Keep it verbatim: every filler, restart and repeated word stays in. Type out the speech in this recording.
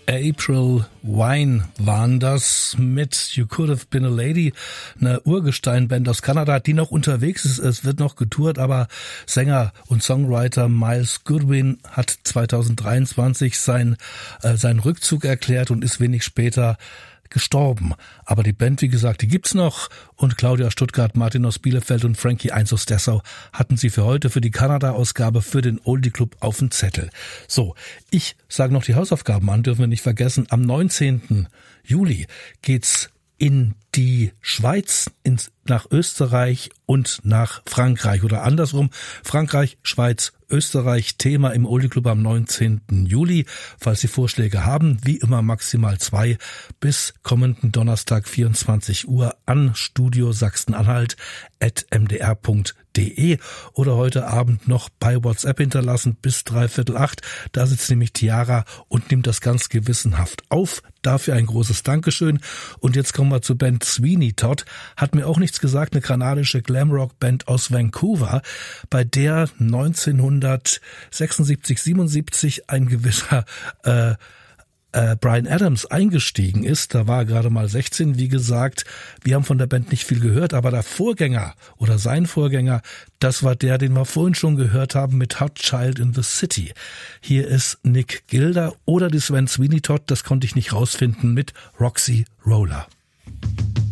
April Wine waren das mit You Could Have Been a Lady, eine Urgestein-Band aus Kanada, die noch unterwegs ist. Es wird noch getourt, aber Sänger und Songwriter Myles Goodwin hat zweitausenddreiundzwanzig sein, äh, seinen Rückzug erklärt und ist wenig später gestorben. Aber die Band, wie gesagt, die gibt's noch, und Claudia Stuttgart, Martin aus Bielefeld und Frankie eins aus Dessau hatten sie für heute, für die Kanada-Ausgabe, für den Oldie Club auf dem Zettel. So, ich sage noch die Hausaufgaben an, dürfen wir nicht vergessen. Am neunzehnten Juli geht's in die Schweiz, ins, nach Österreich und nach Frankreich oder andersrum. Frankreich, Schweiz, Österreich, Thema im Oldie Club am neunzehnten Juli. Falls Sie Vorschläge haben, wie immer maximal zwei, bis kommenden Donnerstag vierundzwanzig Uhr an studio sachsen-anhalt at m d r punkt d e oder heute Abend noch bei WhatsApp hinterlassen bis dreiviertel acht. Da sitzt nämlich Tiara und nimmt das ganz gewissenhaft auf. Dafür ein großes Dankeschön. Und jetzt kommen wir zur Band Sweeney Todd. Hat mir auch nichts gesagt, eine kanadische Glamrock-Band aus Vancouver, bei der neunzehnhundertsechsundsiebzig, siebenundsiebzig ein gewisser äh, äh, Bryan Adams eingestiegen ist. Da war er gerade mal sechzehn, wie gesagt. Wir haben von der Band nicht viel gehört, aber der Vorgänger oder sein Vorgänger, das war der, den wir vorhin schon gehört haben mit Hot Child in the City. Hier ist Nick Gilder oder die Sven Sweeney Todd, das konnte ich nicht rausfinden, mit Roxy Roller.